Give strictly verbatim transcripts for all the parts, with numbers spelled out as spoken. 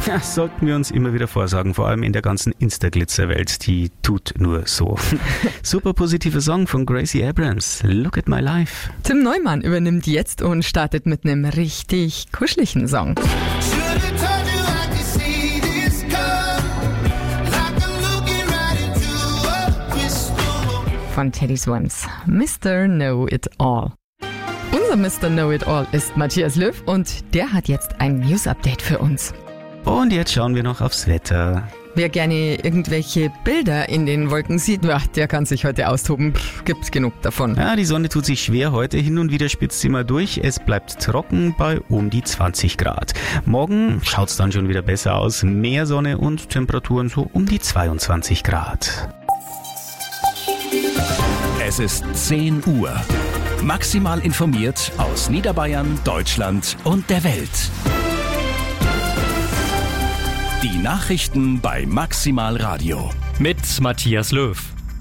Ja, sollten wir uns immer wieder vorsagen, vor allem in der ganzen Insta-Glitzer-Welt, die tut nur so. Super positiver Song von Gracie Abrams, Look at My Life. Tim Neumann übernimmt jetzt und startet mit einem richtig kuscheligen Song. Von Teddy Swims, Mister Know-It-All. Unser Mister Know-It-All ist Matthias Löw und der hat jetzt ein News-Update für uns. Und jetzt schauen wir noch aufs Wetter. Wer gerne irgendwelche Bilder in den Wolken sieht, der kann sich heute austoben. Pff, gibt's genug davon. Ja, die Sonne tut sich schwer heute. Hin und wieder spitzt sie mal durch. Es bleibt trocken bei um die zwanzig Grad. Morgen schaut's dann schon wieder besser aus. Mehr Sonne und Temperaturen so um die zweiundzwanzig Grad. Es ist zehn Uhr. Maximal informiert aus Niederbayern, Deutschland und der Welt. Die Nachrichten bei Maximal Radio. Mit Matthias Löw.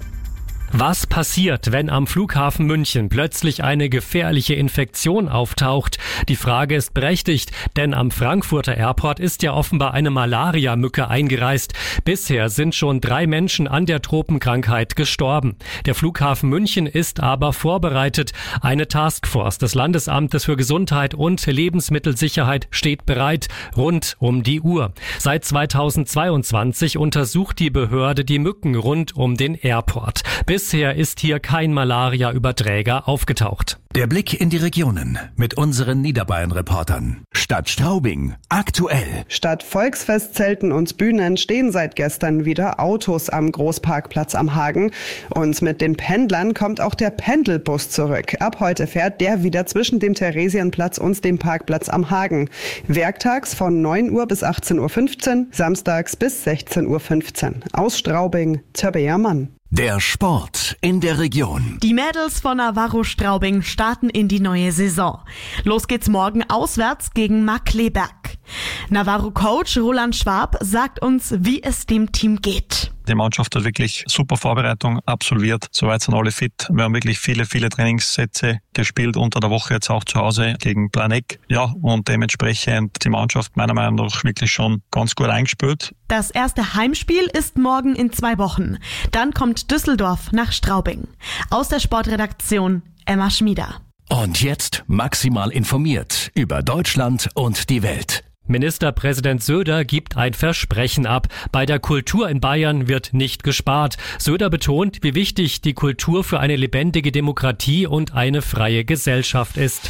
Was passiert, wenn am Flughafen München plötzlich eine gefährliche Infektion auftaucht? Die Frage ist berechtigt, denn am Frankfurter Airport ist ja offenbar eine Malaria-Mücke eingereist. Bisher sind schon drei Menschen an der Tropenkrankheit gestorben. Der Flughafen München ist aber vorbereitet. Eine Taskforce des Landesamtes für Gesundheit und Lebensmittelsicherheit steht bereit, rund um die Uhr. Seit zweitausendzweiundzwanzig untersucht die Behörde die Mücken rund um den Airport. Bis Bisher ist hier kein Malaria-Überträger aufgetaucht. Der Blick in die Regionen mit unseren Niederbayern-Reportern. Stadt Straubing, aktuell. Statt Volksfestzelten und Bühnen stehen seit gestern wieder Autos am Großparkplatz am Hagen. Und mit den Pendlern kommt auch der Pendelbus zurück. Ab heute fährt der wieder zwischen dem Theresienplatz und dem Parkplatz am Hagen. Werktags von neun Uhr bis achtzehn Uhr fünfzehn, samstags bis sechzehn Uhr fünfzehn. Aus Straubing, Tabea Mann. Der Sport in der Region. Die Mädels von Navarro Straubing starten in die neue Saison. Los geht's morgen auswärts gegen Markkleeberg. Navarro-Coach Roland Schwab sagt uns, wie es dem Team geht. Die Mannschaft hat wirklich super Vorbereitung absolviert. Soweit sind alle fit. Wir haben wirklich viele, viele Trainingssätze gespielt unter der Woche, jetzt auch zu Hause gegen Planegg. Ja, und dementsprechend die Mannschaft meiner Meinung nach wirklich schon ganz gut eingespielt. Das erste Heimspiel ist morgen in zwei Wochen. Dann kommt Düsseldorf nach Straubing. Aus der Sportredaktion Emma Schmieder. Und jetzt maximal informiert über Deutschland und die Welt. Ministerpräsident Söder gibt ein Versprechen ab. Bei der Kultur in Bayern wird nicht gespart. Söder betont, wie wichtig die Kultur für eine lebendige Demokratie und eine freie Gesellschaft ist.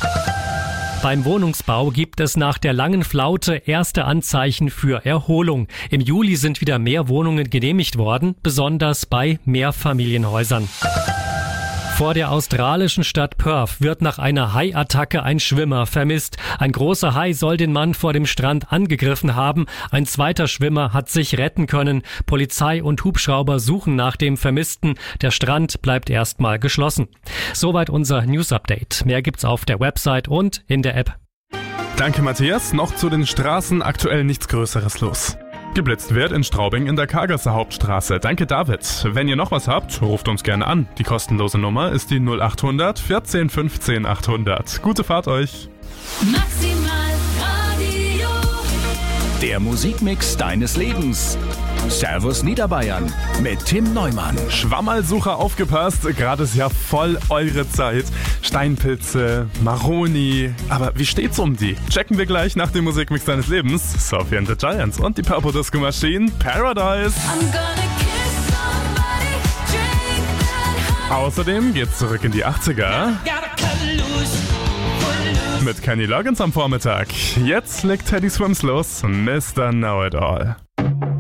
Beim Wohnungsbau gibt es nach der langen Flaute erste Anzeichen für Erholung. Im Juli sind wieder mehr Wohnungen genehmigt worden, besonders bei Mehrfamilienhäusern. Vor der australischen Stadt Perth wird nach einer Haiattacke ein Schwimmer vermisst. Ein großer Hai soll den Mann vor dem Strand angegriffen haben. Ein zweiter Schwimmer hat sich retten können. Polizei und Hubschrauber suchen nach dem Vermissten. Der Strand bleibt erstmal geschlossen. Soweit unser News-Update. Mehr gibt's auf der Website und in der App. Danke, Matthias. Noch zu den Straßen aktuell nichts Größeres los. Geblitzt wird in Straubing in der Kargasser Hauptstraße. Danke, David. Wenn ihr noch was habt, ruft uns gerne an. Die kostenlose Nummer ist die null acht hundert vierzehn fünfzehn achthundert. Gute Fahrt euch. Maximal Radio. Der Musikmix deines Lebens. Servus Niederbayern mit Tim Neumann. Schwammerlsucher, aufgepasst, gerade ist ja voll eure Zeit. Steinpilze, Maroni, aber wie steht's um die? Checken wir gleich nach dem Musikmix deines Lebens. Sophie and the Giants und die Purple Disco Machine, Paradise. Außerdem geht's zurück in die achtziger. Mit Kenny Loggins am Vormittag. Jetzt legt Teddy Swims los, Mister Know-It-All.